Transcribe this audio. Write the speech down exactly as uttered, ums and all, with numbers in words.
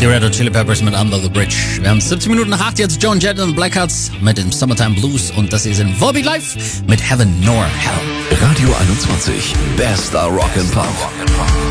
Die Red Hot Chili Peppers mit Under the Bridge. Wir haben siebzehn Minuten nach acht, jetzt Joan Jett und Blackhearts mit dem Summertime Blues und das hier sind Volbeat Live mit Heaven Nor Hell. Radio einundzwanzig, bester Rock and Pop.